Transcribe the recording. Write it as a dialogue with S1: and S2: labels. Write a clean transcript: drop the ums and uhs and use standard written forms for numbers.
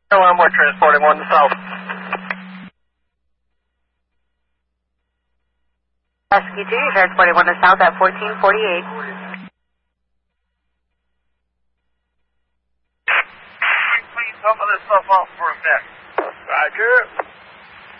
S1: Alarm, we're transporting 1 south.
S2: Husky 2, you're transporting 1 to south at 1448.
S1: Please, some of this stuff off for a bit. Roger.